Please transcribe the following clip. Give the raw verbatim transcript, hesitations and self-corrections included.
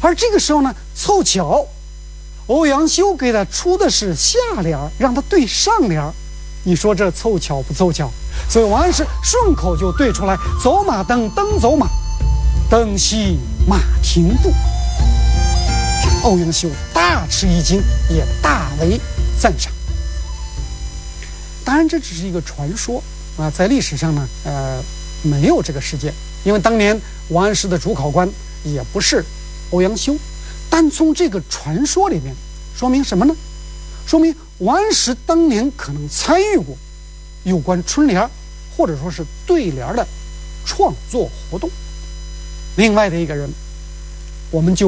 而这个时候呢，凑巧欧阳修给他出的是下联，让他对上联。你说这凑巧不凑巧？所以王安石顺口就对出来：走马灯，灯走马，灯熄马停步。欧阳修大吃一惊，也大为赞赏。当然，这只是一个传说啊，在历史上呢，呃，没有这个事件，因为当年王安石的主考官也不是欧阳修。但从这个传说里面，说明什么呢？说明王安石当年可能参与过有关春联或者说是对联的创作活动。另外的一个人，我们就